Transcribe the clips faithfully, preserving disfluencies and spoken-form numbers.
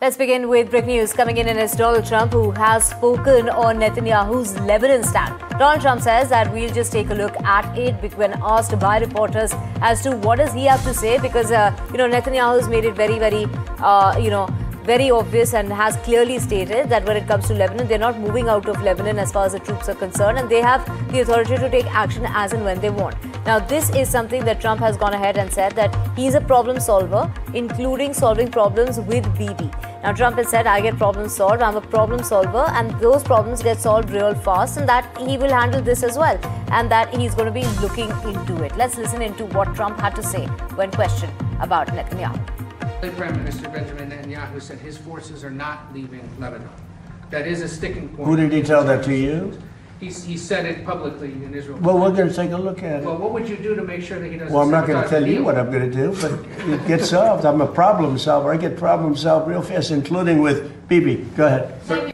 Let's begin with breaking news. Coming in is Donald Trump, who has spoken on Netanyahu's Lebanon stand. Donald Trump says that we'll just take a look at it when asked by reporters as to what does he have to say, because uh, you know Netanyahu's made it very, very, uh, you know. very obvious and has clearly stated that when it comes to Lebanon, they're not moving out of Lebanon as far as the troops are concerned, and they have the authority to take action as and when they want. Now, this is something that Trump has gone ahead and said that he's a problem solver, including solving problems with Bibi. Now, Trump has said, I get problems solved, I'm a problem solver, and those problems get solved real fast, and that he will handle this as well, and that he's going to be looking into it. Let's listen into what Trump had to say when questioned about Netanyahu. Prime Minister Benjamin Netanyahu said his forces are not leaving Lebanon. That is a sticking point. Who did he tell that to you? He, he said it publicly in Israel. Well, we're going to take a look at it. Well, what would you do to make sure that he doesn't? Well, I'm not going to tell you what I'm going to do, but it gets solved. I'm a problem solver. I get problems solved real fast, including with Bibi. Go ahead. Sir.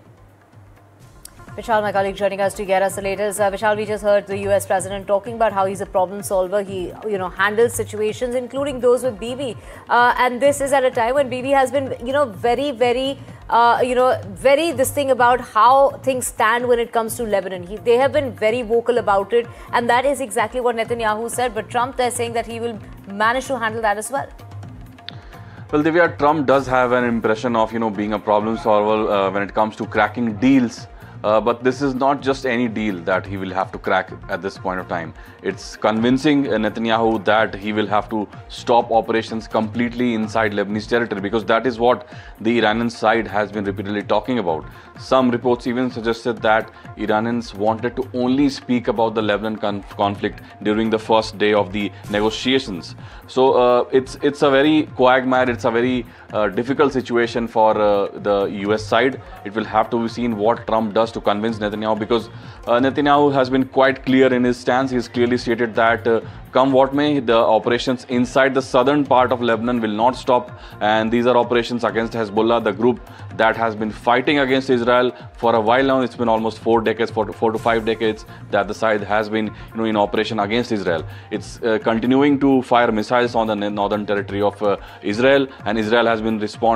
Vishal, my colleague, joining us to get us the latest. Uh, Vishal, we just heard the U S president talking about how he's a problem solver. He, you know, handles situations, including those with Bibi. Uh, and this is at a time when Bibi has been, you know, very, very, uh, you know, very this thing about how things stand when it comes to Lebanon. He, they have been very vocal about it. And that is exactly what Netanyahu said. But Trump, they're saying that he will manage to handle that as well. Well, Divya, Trump does have an impression of, you know, being a problem solver uh, when it comes to cracking deals. Uh, but this is not just any deal that he will have to crack at this point of time. It's convincing Netanyahu that he will have to stop operations completely inside Lebanese territory, because that is what the Iranian side has been repeatedly talking about. Some reports even suggested that Iranians wanted to only speak about the Lebanon conf conflict during the first day of the negotiations. So uh, it's it's a very quagmire, it's a very uh, difficult situation for uh, the U S side. It will have to be seen what Trump does to convince Netanyahu, because uh, Netanyahu has been quite clear in his stance. He has clearly stated that uh, come what may, the operations inside the southern part of Lebanon will not stop, and these are operations against Hezbollah, the group that has been fighting against Israel for a while now. It's been almost four decades, four to, four to five decades that the side has been, you know, in operation against Israel. It's uh, continuing to fire missiles on the northern territory of uh, Israel, and Israel has been responding